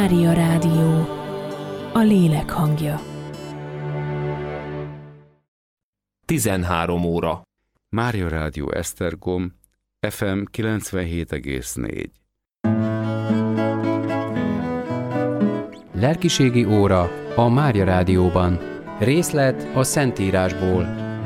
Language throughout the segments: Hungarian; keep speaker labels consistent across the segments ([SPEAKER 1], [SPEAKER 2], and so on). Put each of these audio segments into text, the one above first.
[SPEAKER 1] Mária Rádió, a lélek hangja.
[SPEAKER 2] 13 óra.
[SPEAKER 3] Mária Rádió Esztergom, FM 97,4.
[SPEAKER 4] Lelkiségi óra a Mária Rádióban. Részlet a Szentírásból.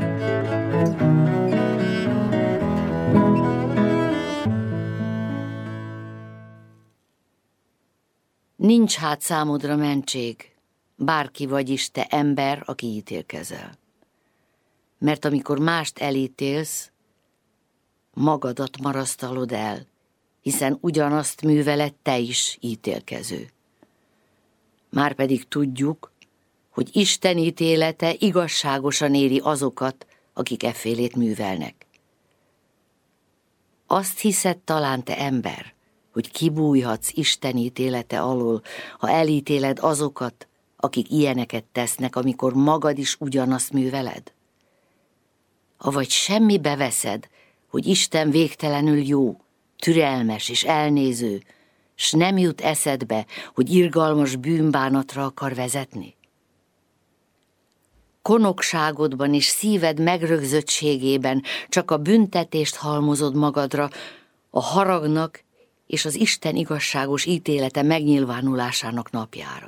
[SPEAKER 5] Nincs hát számodra mentség, bárki vagy is te ember, aki ítélkezel. Mert amikor mást elítélsz, magadat marasztalod el, hiszen ugyanazt műveled te is, ítélkező. Márpedig tudjuk, hogy Isten ítélete igazságosan éri azokat, akik effélét művelnek. Azt hiszed talán, te ember, hogy kibújhatsz Isten ítélete alól, ha elítéled azokat, akik ilyeneket tesznek, amikor magad is ugyanazt műveled? Avagy semmibe veszed, hogy Isten végtelenül jó, türelmes és elnéző, s nem jut eszedbe, hogy irgalmas bűnbánatra akar vezetni? Konokságodban és szíved megrögzöttségében csak a büntetést halmozod magadra, a haragnak és az Isten igazságos ítélete megnyilvánulásának napjára.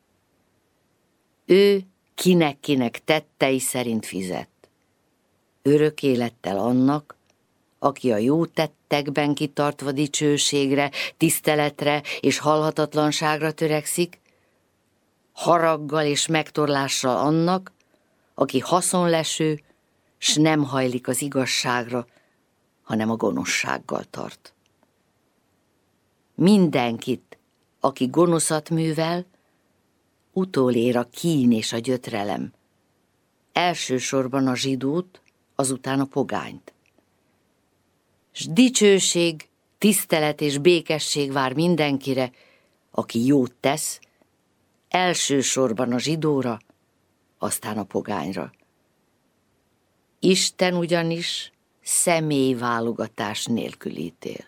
[SPEAKER 5] Ő kinek-kinek tettei szerint fizet. Örök élettel annak, aki a jó tettekben kitartva dicsőségre, tiszteletre és halhatatlanságra törekszik, haraggal és megtorlással annak, aki haszonleső, s nem hajlik az igazságra, hanem a gonoszsággal tart. Mindenkit, aki gonoszat művel, utolér a kín és a gyötrelem. Elsősorban a zsidót, azután a pogányt. S dicsőség, tisztelet és békesség vár mindenkire, aki jót tesz, elsősorban a zsidóra, aztán a pogányra. Isten ugyanis személyválogatás nélkül ítél.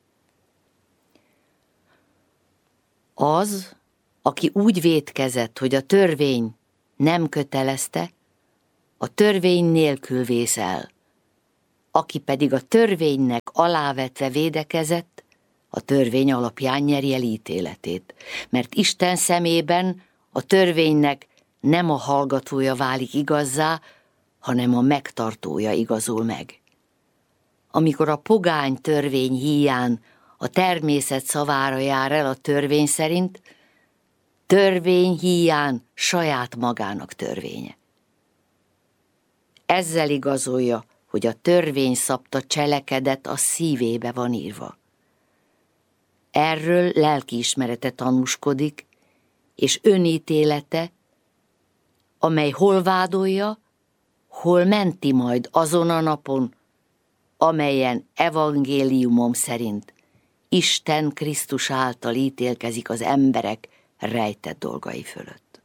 [SPEAKER 5] Az, aki úgy vétkezett, hogy a törvény nem kötelezte, a törvény nélkül vész el. Aki pedig a törvénynek alávetve védekezett, a törvény alapján nyeri el ítéletét, mert Isten szemében a törvénynek nem a hallgatója válik igazzá, hanem a megtartója igazul meg. Amikor a pogány törvény híján a természet szavára jár el a törvény szerint, törvény híján saját magának törvénye. Ezzel igazolja, hogy a törvény szabta cselekedet a szívébe van írva. Erről lelkiismerete tanúskodik, és önítélete, amely hol vádolja, hol menti majd azon a napon, amelyen evangéliumom szerint Isten Krisztus által ítélkezik az emberek rejtett dolgai fölött.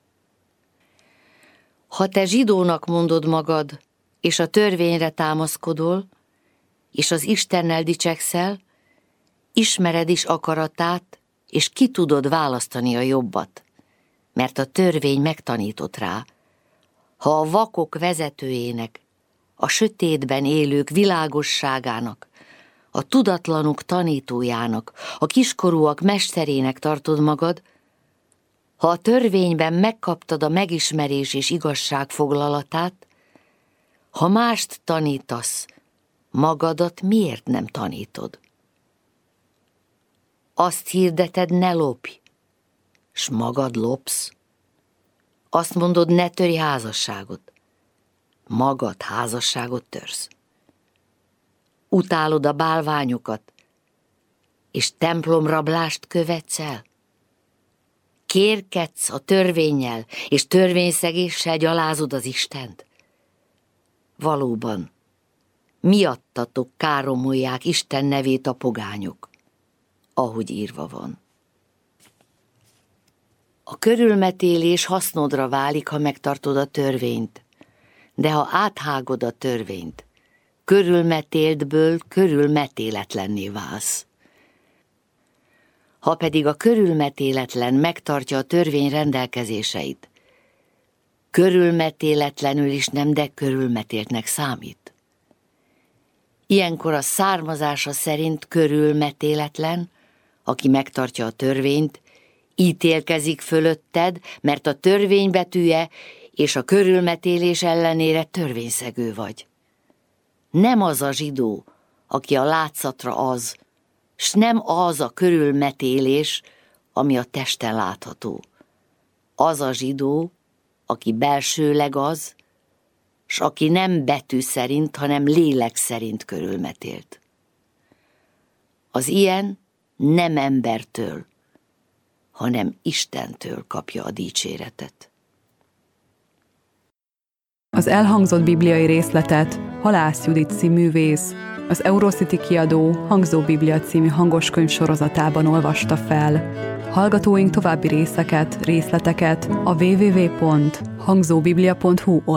[SPEAKER 5] Ha te zsidónak mondod magad, és a törvényre támaszkodol, és az Istennel dicsekszel, ismered is akaratát, és ki tudod választani a jobbat, mert a törvény megtanított rá. Ha a vakok vezetőjének, a sötétben élők világosságának, a tudatlanok tanítójának, a kiskorúak mesterének tartod magad, ha a törvényben megkaptad a megismerés és igazság foglalatát, ha mást tanítasz, magadat miért nem tanítod? Azt hirdeted, ne lopj, s magad lopsz. Azt mondod, ne törj házasságot, magad házasságot törsz. Utálod a bálványokat, és templomrablást követsz el. Kérkedsz a törvénnyel, és törvényszegéssel gyalázod az Istent. Valóban, miattatok káromolják Isten nevét a pogányok, ahogy írva van. A körülmetélés hasznodra válik, ha megtartod a törvényt, de ha áthágod a törvényt, körülmetéltből körülmetéletlenné válsz. Ha pedig a körülmetéletlen megtartja a törvény rendelkezéseit, körülmetéletlenül is nem, de körülmetéltnek számít. Ilyenkor a származása szerint körülmetéletlen, aki megtartja a törvényt, ítélkezik fölötted, mert a törvény betűje és a körülmetélés ellenére törvényszegő vagy. Nem az a zsidó, aki a látszatra az, s nem az a körülmetélés, ami a testen látható. Az a zsidó, aki belsőleg az, s aki nem betű szerint, hanem lélek szerint körülmetélt. Az ilyen nem embertől, hanem Istentől kapja a dicséretet.
[SPEAKER 6] Az elhangzott bibliai részletet Halász Judit színművész az Eurocity kiadó Hangzó Biblia című hangoskönyv sorozatában olvasta fel. Hallgatóink további részleteket a www.hangzobiblia.hu